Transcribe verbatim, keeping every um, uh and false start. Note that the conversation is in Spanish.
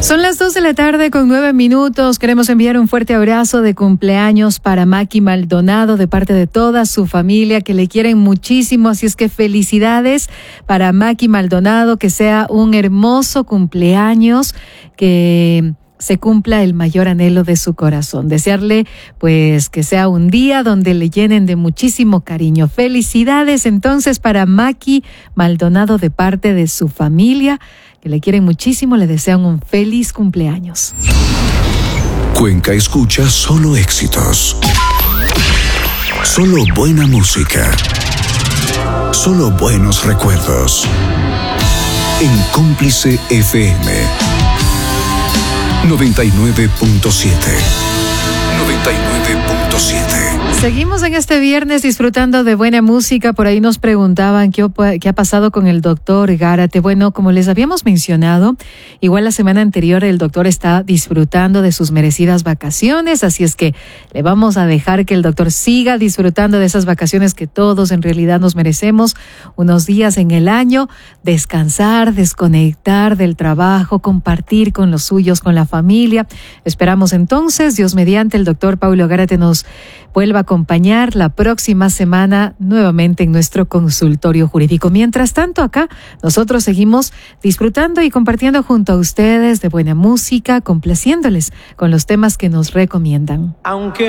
Son las dos de la tarde con nueve minutos. Queremos enviar un fuerte abrazo de cumpleaños para Maki Maldonado de parte de toda su familia que le quieren muchísimo. Así es que felicidades para Maki Maldonado, que sea un hermoso cumpleaños, que se cumpla el mayor anhelo de su corazón. Desearle pues que sea un día donde le llenen de muchísimo cariño. Felicidades entonces para Maki Maldonado de parte de su familia, que le quieren muchísimo, le desean un feliz cumpleaños. Cuenca escucha solo éxitos. Solo buena música. Solo buenos recuerdos. En Cómplice F M noventa y nueve punto siete. noventa y nueve punto siete. Seguimos en este viernes disfrutando de buena música. Por ahí nos preguntaban qué, qué ha pasado con el doctor Gárate. Bueno, como les habíamos mencionado, igual la semana anterior el doctor está disfrutando de sus merecidas vacaciones, así es que le vamos a dejar que el doctor siga disfrutando de esas vacaciones que todos en realidad nos merecemos, unos días en el año, descansar, desconectar del trabajo, compartir con los suyos, con la familia. Esperamos entonces, Dios mediante, el doctor Paulo Gárate nos vuelva a acompañar la próxima semana nuevamente en nuestro consultorio jurídico. Mientras tanto, acá nosotros seguimos disfrutando y compartiendo junto a ustedes de buena música, complaciéndoles con los temas que nos recomiendan. Aunque